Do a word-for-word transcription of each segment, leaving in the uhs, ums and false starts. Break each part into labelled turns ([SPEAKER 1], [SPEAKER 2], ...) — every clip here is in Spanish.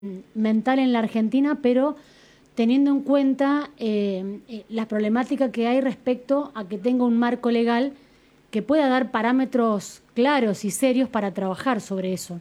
[SPEAKER 1] mental en la Argentina, pero teniendo en cuenta eh, eh, la problemática que hay respecto a que tenga un marco legal que pueda dar parámetros claros y serios para trabajar sobre eso.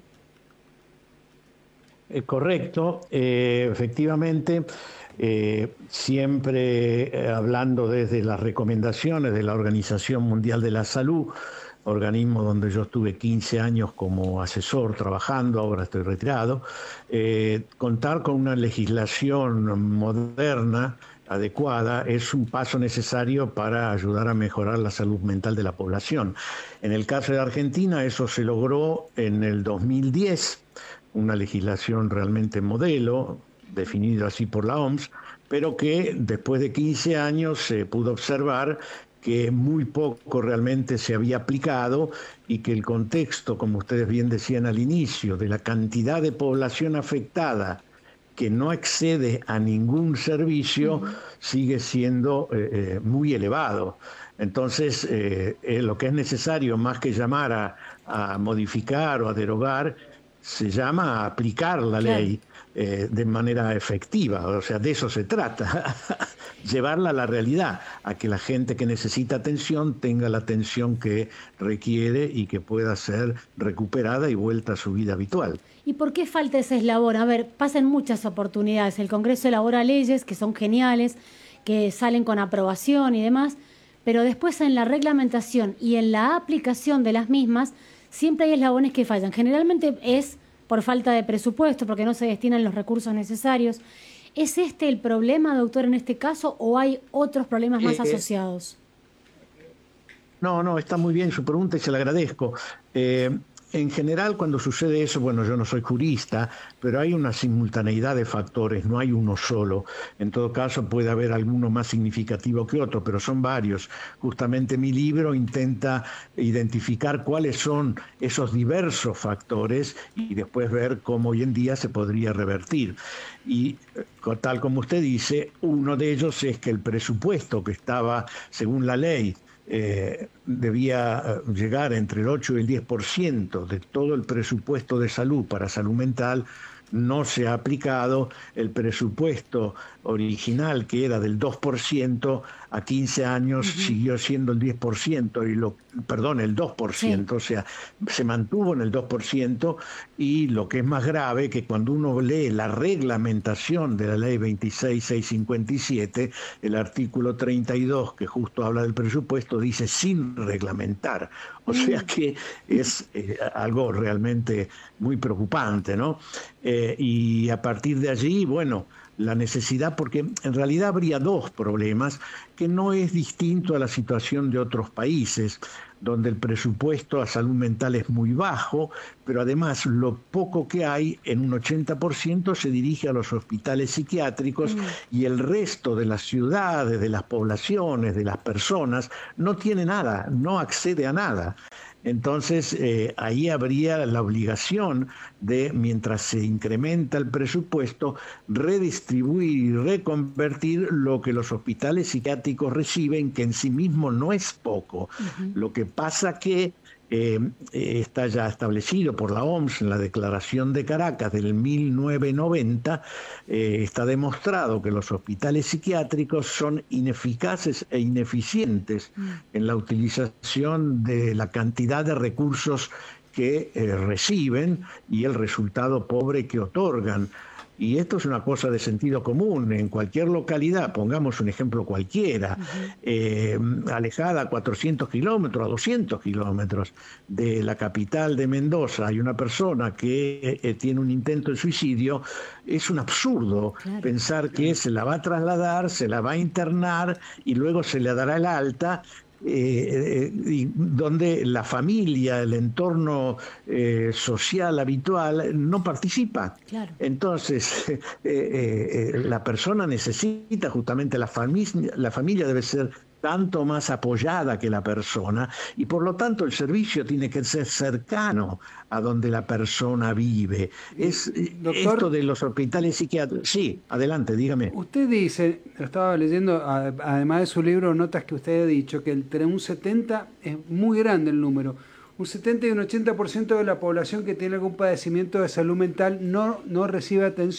[SPEAKER 2] Eh, correcto, eh, efectivamente, eh, siempre eh, hablando desde las recomendaciones de la Organización Mundial de la Salud, organismo donde yo estuve quince años como asesor trabajando, ahora estoy retirado, eh, contar con una legislación moderna, adecuada, es un paso necesario para ayudar a mejorar la salud mental de la población. En el caso de Argentina, eso se logró en el dos mil diez, una legislación realmente modelo, definida así por la O M S, pero que después de quince años se pudo observar que muy poco realmente se había aplicado y que el contexto, como ustedes bien decían al inicio, de la cantidad de población afectada que no accede a ningún servicio, uh-huh. sigue siendo eh, eh, muy elevado. Entonces, eh, eh, lo que es necesario, más que llamar a, a modificar o a derogar, se llama a aplicar la claro. ley eh, de manera efectiva, o sea, de eso se trata, llevarla a la realidad, a que la gente que necesita atención tenga la atención que requiere y que pueda ser recuperada y vuelta a su vida habitual.
[SPEAKER 1] ¿Y por qué falta ese eslabón? A ver, pasan muchas oportunidades, el Congreso elabora leyes que son geniales, que salen con aprobación y demás, pero después en la reglamentación y en la aplicación de las mismas, siempre hay eslabones que fallan. Generalmente es por falta de presupuesto, porque no se destinan los recursos necesarios. ¿Es este el problema, doctor, en este caso, o hay otros problemas más eh, asociados?
[SPEAKER 2] No, no, está muy bien su pregunta y se la agradezco. Eh, En general, cuando sucede eso, bueno, yo no soy jurista, pero hay una simultaneidad de factores, no hay uno solo. En todo caso, puede haber alguno más significativo que otro, pero son varios. Justamente mi libro intenta identificar cuáles son esos diversos factores y después ver cómo hoy en día se podría revertir. Y tal como usted dice, uno de ellos es que el presupuesto que estaba, según la ley, Eh, debía llegar entre el ocho y el diez por ciento de todo el presupuesto de salud para salud mental, no se ha aplicado. El presupuesto original, que era del dos por ciento, a quince años uh-huh. siguió siendo el diez por ciento, y lo, perdón, el dos por ciento, sí. O sea, se mantuvo en el dos por ciento, y lo que es más grave, que cuando uno lee la reglamentación de la ley veintiséis mil seiscientos cincuenta y siete, el artículo treinta y dos, que justo habla del presupuesto, dice sin reglamentar. O sea que es eh, algo realmente muy preocupante, ¿no? Eh, y a partir de allí, bueno, la necesidad, porque en realidad habría dos problemas, que no es distinto a la situación de otros países, donde el presupuesto a salud mental es muy bajo, pero además lo poco que hay, en un ochenta por ciento, se dirige a los hospitales psiquiátricos, mm. y el resto de las ciudades, de las poblaciones, de las personas, no tiene nada, no accede a nada. Entonces, eh, ahí habría la obligación de, mientras se incrementa el presupuesto, redistribuir y reconvertir lo que los hospitales psiquiátricos reciben, que en sí mismo no es poco. Uh-huh. Lo que pasa que eh, está ya establecido por la O M S en la Declaración de Caracas del mil novecientos noventa, eh, está demostrado que los hospitales psiquiátricos son ineficaces e ineficientes mm. en la utilización de la cantidad de recursos que eh, reciben y el resultado pobre que otorgan. Y esto es una cosa de sentido común. En cualquier localidad, pongamos un ejemplo cualquiera, uh-huh. eh, alejada a cuatrocientos kilómetros, a doscientos kilómetros de la capital de Mendoza, hay una persona que eh, tiene un intento de suicidio, es un absurdo claro. pensar que se la va a trasladar, se la va a internar y luego se le dará el alta. Eh, eh, donde la familia, el entorno eh, social habitual no participa. Claro. Entonces, eh, eh, la persona necesita justamente, la familia, la familia debe ser tanto más apoyada que la persona, y por lo tanto el servicio tiene que ser cercano a donde la persona vive. Es Doctor, esto de los hospitales psiquiátricos. Sí, adelante, dígame.
[SPEAKER 3] Usted dice, lo estaba leyendo, además de su libro, notas que usted ha dicho que entre un setenta es muy grande el número. un setenta y un ochenta por ciento de la población que tiene algún padecimiento de salud mental no, no recibe atención.